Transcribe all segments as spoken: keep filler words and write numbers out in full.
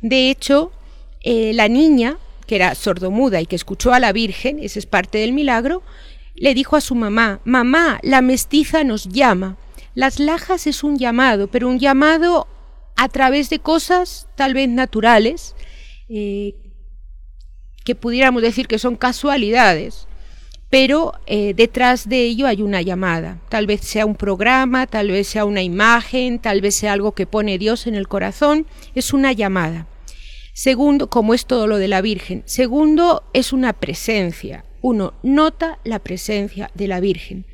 De hecho, eh, la niña, que era sordomuda y que escuchó a la Virgen, ese es parte del milagro, le dijo a su mamá: mamá, la mestiza nos llama. Las Lajas es un llamado, pero un llamado a través de cosas tal vez naturales, eh, que pudiéramos decir que son casualidades, pero eh, detrás de ello hay una llamada. Tal vez sea un programa, tal vez sea una imagen, tal vez sea algo que pone Dios en el corazón, es una llamada. Segundo, como es todo lo de la Virgen. Segundo, es una presencia. Uno nota la presencia de la Virgen.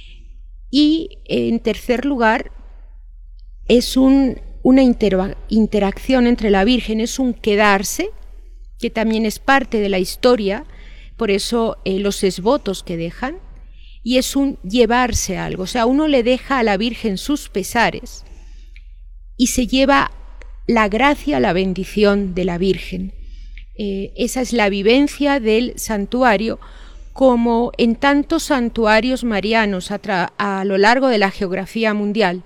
Y en tercer lugar, es un, una inter, interacción entre la Virgen, es un quedarse, que también es parte de la historia, por eso eh, los esvotos que dejan, y es un llevarse algo, o sea, uno le deja a la Virgen sus pesares y se lleva la gracia, la bendición de la Virgen. Eh, esa es la vivencia del santuario, como en tantos santuarios marianos a, tra- a lo largo de la geografía mundial.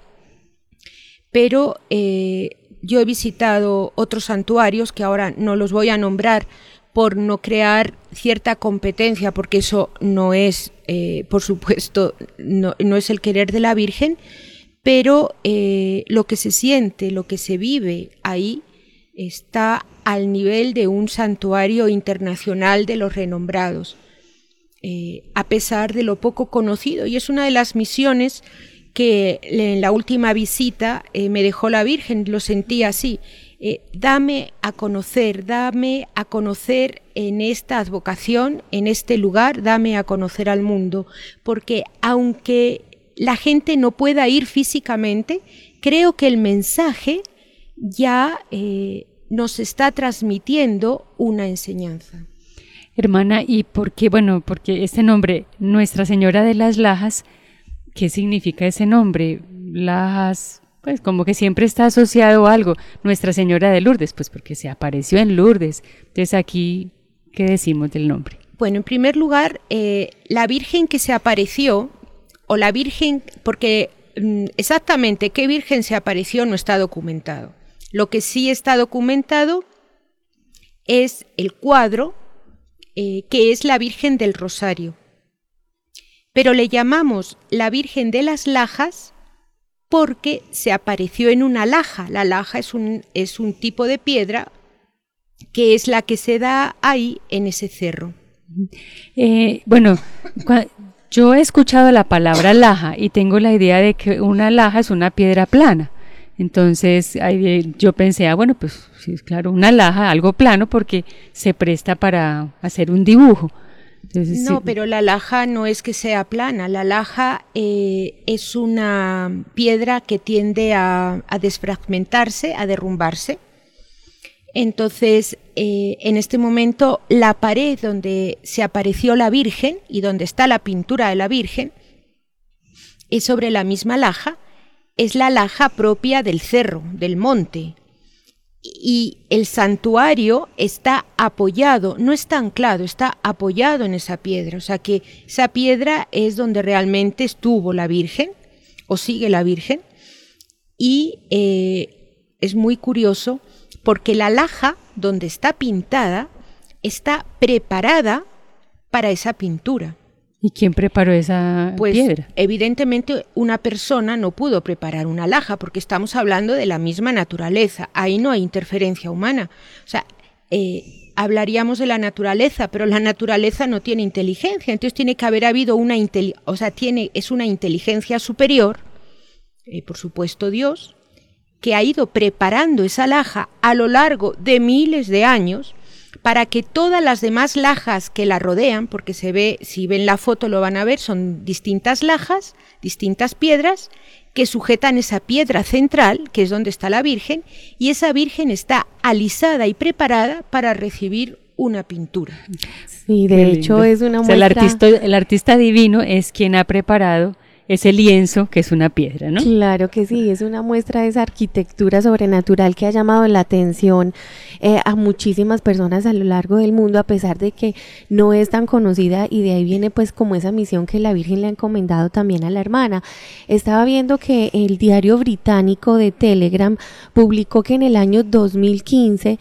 Pero eh, yo he visitado otros santuarios que ahora no los voy a nombrar por no crear cierta competencia, porque eso no es, eh, por supuesto, no, no es el querer de la Virgen, pero eh, lo que se siente, lo que se vive ahí está al nivel de un santuario internacional de los renombrados. Eh, a pesar de lo poco conocido, y es una de las misiones que en la última visita eh, me dejó la Virgen, lo sentí así, eh, dame a conocer, dame a conocer en esta advocación, en este lugar, dame a conocer al mundo, porque aunque la gente no pueda ir físicamente, creo que el mensaje ya eh, nos está transmitiendo una enseñanza. Hermana, ¿y por qué? Bueno, porque este nombre, Nuestra Señora de las Lajas, ¿qué significa ese nombre? Lajas, pues como que siempre está asociado a algo. Nuestra Señora de Lourdes, pues porque se apareció en Lourdes. Entonces aquí, ¿qué decimos del nombre? Bueno, en primer lugar, eh, la Virgen que se apareció, o la Virgen, porque mm, exactamente qué Virgen se apareció no está documentado. Lo que sí está documentado es el cuadro, Eh, que es la Virgen del Rosario, pero le llamamos la Virgen de las Lajas porque se apareció en una laja. La laja es un, es un tipo de piedra que es la que se da ahí en ese cerro. Eh, bueno, yo he escuchado la palabra laja y tengo la idea de que una laja es una piedra plana. Entonces yo pensé, ah, bueno, pues sí, claro, una laja, algo plano, porque se presta para hacer un dibujo. Entonces, no, sí. Pero la laja no es que sea plana, la laja eh, es una piedra que tiende a, a desfragmentarse, a derrumbarse. Entonces, eh, en este momento, la pared donde se apareció la Virgen y donde está la pintura de la Virgen es sobre la misma laja. Es la laja propia del cerro, del monte, y el santuario está apoyado, no está anclado, está apoyado en esa piedra, o sea que esa piedra es donde realmente estuvo la Virgen, o sigue la Virgen, y eh, es muy curioso porque la laja donde está pintada está preparada para esa pintura. ¿Y quién preparó esa pues, piedra? Evidentemente una persona no pudo preparar una laja porque estamos hablando de la misma naturaleza, ahí no hay interferencia humana. O sea, eh, hablaríamos de la naturaleza, pero la naturaleza no tiene inteligencia, entonces tiene que haber habido una inteligencia, o sea, tiene, es una inteligencia superior, eh, por supuesto Dios, que ha ido preparando esa laja a lo largo de miles de años para que todas las demás lajas que la rodean, porque se ve, si ven la foto lo van a ver, son distintas lajas, distintas piedras, que sujetan esa piedra central, que es donde está la Virgen, y esa Virgen está alisada y preparada para recibir una pintura. Sí, de Qué hecho lindo. Es una muestra... O sea, el artista, el artista divino es quien ha preparado ese lienzo que es una piedra, ¿no? Claro que sí, es una muestra de esa arquitectura sobrenatural que ha llamado la atención eh, a muchísimas personas a lo largo del mundo, a pesar de que no es tan conocida, y de ahí viene pues como esa misión que la Virgen le ha encomendado también a la hermana. Estaba viendo que el diario británico de Telegram publicó que en el año dos mil quince